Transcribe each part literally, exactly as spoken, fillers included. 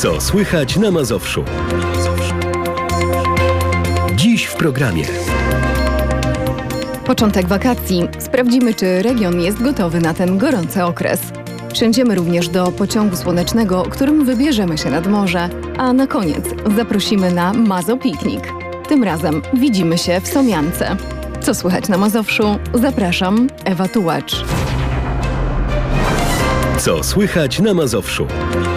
Co słychać na Mazowszu? Dziś w programie. Początek wakacji. Sprawdzimy, czy region jest gotowy na ten gorący okres. Wsiądziemy również do pociągu słonecznego, którym wybierzemy się nad morze. A na koniec zaprosimy na Mazopiknik. Tym razem widzimy się w Somiance. Co słychać na Mazowszu? Zapraszam, Ewa Tułacz. Co słychać na Mazowszu?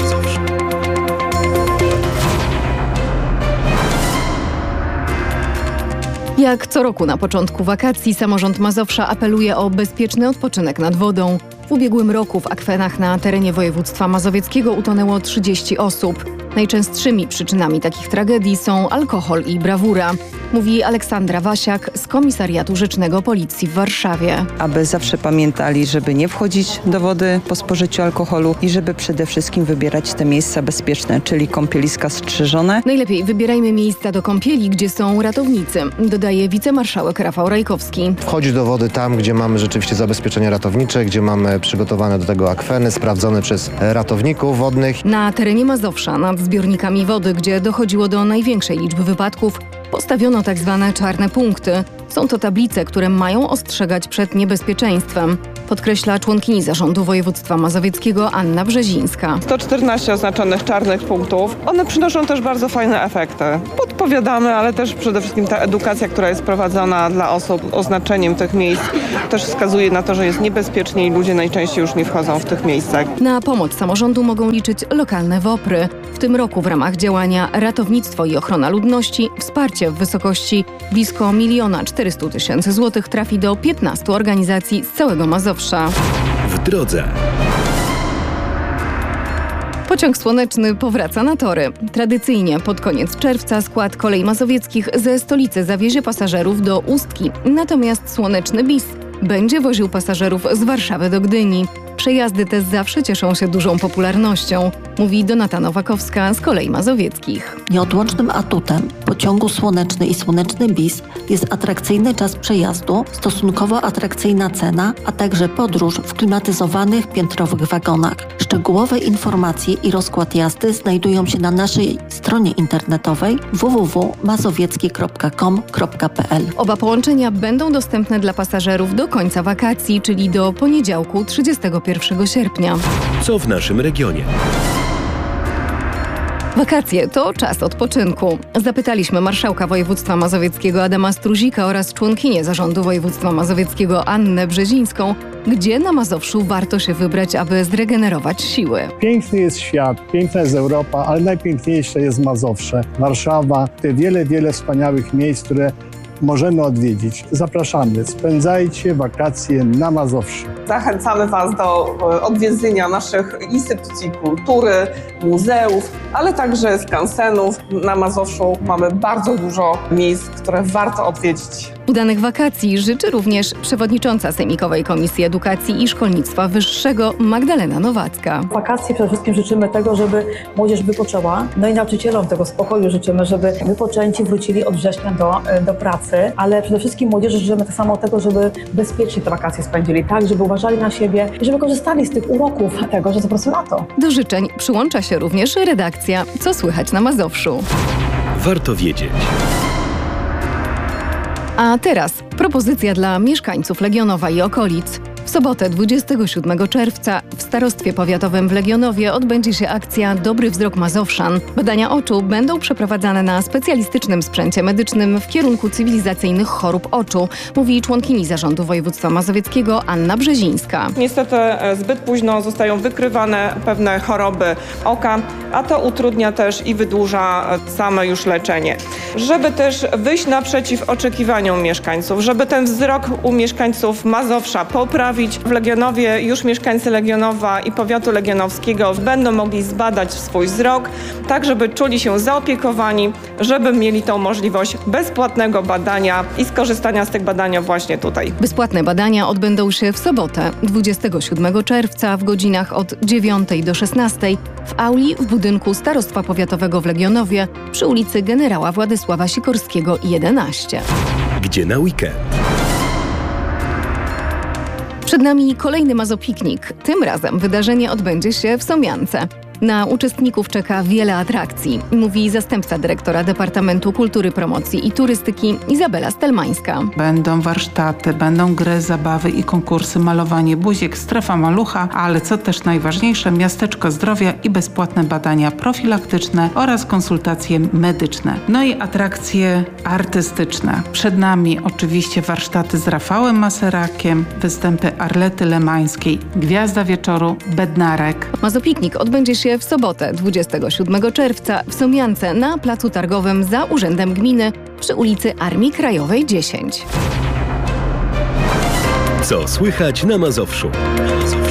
Jak co roku na początku wakacji samorząd Mazowsza apeluje o bezpieczny odpoczynek nad wodą. W ubiegłym roku w akwenach na terenie województwa mazowieckiego utonęło trzydzieści osób. Najczęstszymi przyczynami takich tragedii są alkohol i brawura, mówi Aleksandra Wasiak z Komisariatu Rzecznego Policji w Warszawie. Aby zawsze pamiętali, żeby nie wchodzić do wody po spożyciu alkoholu i żeby przede wszystkim wybierać te miejsca bezpieczne, czyli kąpieliska strzeżone. Najlepiej wybierajmy miejsca do kąpieli, gdzie są ratownicy, dodaje wicemarszałek Rafał Rajkowski. Wchodzić do wody tam, gdzie mamy rzeczywiście zabezpieczenie ratownicze, gdzie mamy przygotowane do tego akweny, sprawdzone przez ratowników wodnych. Na terenie Mazowsza, nad zbiornikami wody, gdzie dochodziło do największej liczby wypadków, postawiono tak zwane czarne punkty. Są to tablice, które mają ostrzegać przed niebezpieczeństwem, podkreśla członkini Zarządu Województwa Mazowieckiego Anna Brzezińska. sto czternaście oznaczonych czarnych punktów. One przynoszą też bardzo fajne efekty. Podpowiadamy, ale też przede wszystkim ta edukacja, która jest prowadzona dla osób oznaczeniem tych miejsc, też wskazuje na to, że jest niebezpiecznie i ludzie najczęściej już nie wchodzą w tych miejscach. Na pomoc samorządu mogą liczyć lokalne WOPR-y. W tym roku w ramach działania Ratownictwo i Ochrona Ludności wsparcie w wysokości blisko miliona czterystu tysięcy złotych trafi do piętnastu organizacji z całego Mazowsza. W drodze. Pociąg słoneczny powraca na tory. Tradycyjnie pod koniec czerwca skład kolei mazowieckich ze stolicy zawiezie pasażerów do Ustki. Natomiast słoneczny bis będzie woził pasażerów z Warszawy do Gdyni. Przejazdy te zawsze cieszą się dużą popularnością, mówi Donata Nowakowska z Kolei Mazowieckich. Nieodłącznym atutem pociągu słoneczny i słoneczny bis jest atrakcyjny czas przejazdu, stosunkowo atrakcyjna cena, a także podróż w klimatyzowanych piętrowych wagonach. Szczegółowe informacje i rozkład jazdy znajdują się na naszej stronie internetowej w w w kropka mazowiecki kropka com kropka p l. Oba połączenia będą dostępne dla pasażerów do końca wakacji, czyli do poniedziałku trzydziestego pierwszego sierpnia. Co w naszym regionie? Wakacje to czas odpoczynku. Zapytaliśmy marszałka województwa mazowieckiego Adama Struzika oraz członkinię Zarządu Województwa Mazowieckiego Annę Brzezińską, gdzie na Mazowszu warto się wybrać, aby zregenerować siły. Piękny jest świat, piękna jest Europa, ale najpiękniejsze jest Mazowsze, Warszawa, te wiele, wiele wspaniałych miejsc, które możemy odwiedzić. Zapraszamy, spędzajcie wakacje na Mazowszu. Zachęcamy Was do odwiedzenia naszych instytucji kultury, muzeów, ale także skansenów. Na Mazowszu mamy bardzo dużo miejsc, które warto odwiedzić. Udanych wakacji życzy również przewodnicząca Sejmikowej Komisji Edukacji i Szkolnictwa Wyższego Magdalena Nowacka. W wakacje przede wszystkim życzymy tego, żeby młodzież wypoczęła. No i nauczycielom tego spokoju życzymy, żeby wypoczęci wrócili od września do, do pracy, ale przede wszystkim młodzieży życzymy tak samo tego, żeby bezpiecznie te wakacje spędzili, tak, żeby uważali na siebie i żeby korzystali z tych uroków tego, że to po prostu lato. Do życzeń przyłącza się również redakcja Co słychać na Mazowszu. Warto wiedzieć. A teraz propozycja dla mieszkańców Legionowa i okolic. W sobotę dwudziestego siódmego czerwca w Starostwie Powiatowym w Legionowie odbędzie się akcja Dobry Wzrok Mazowszan. Badania oczu będą przeprowadzane na specjalistycznym sprzęcie medycznym w kierunku cywilizacyjnych chorób oczu, mówi członkini Zarządu Województwa Mazowieckiego Anna Brzezińska. Niestety zbyt późno zostają wykrywane pewne choroby oka, a to utrudnia też i wydłuża same już leczenie. Żeby też wyjść naprzeciw oczekiwaniom mieszkańców, żeby ten wzrok u mieszkańców Mazowsza poprawić, w Legionowie już mieszkańcy Legionowa i powiatu legionowskiego będą mogli zbadać swój wzrok, tak żeby czuli się zaopiekowani, żeby mieli tą możliwość bezpłatnego badania i skorzystania z tych badań właśnie tutaj. Bezpłatne badania odbędą się w sobotę, dwudziestego siódmego czerwca w godzinach od dziewiątej do szesnastej w auli w budynku Starostwa Powiatowego w Legionowie przy ulicy Generała Władysława Sikorskiego jedenaście. Gdzie na weekend? Przed nami kolejny Mazopiknik. Tym razem wydarzenie odbędzie się w Somiance. Na uczestników czeka wiele atrakcji, mówi zastępca dyrektora Departamentu Kultury, Promocji i Turystyki Izabela Stelmańska. Będą warsztaty, będą gry, zabawy i konkursy, malowanie buziek, strefa malucha, ale co też najważniejsze, miasteczko zdrowia i bezpłatne badania profilaktyczne oraz konsultacje medyczne. No i atrakcje artystyczne. Przed nami oczywiście warsztaty z Rafałem Maserakiem, występy Arlety Lemańskiej, Gwiazda Wieczoru, Bednarek. Mazopiknik odbędzie się w sobotę dwudziestego siódmego czerwca w Somiance na Placu Targowym za Urzędem Gminy przy ulicy Armii Krajowej dziesięć. Co słychać na Mazowszu?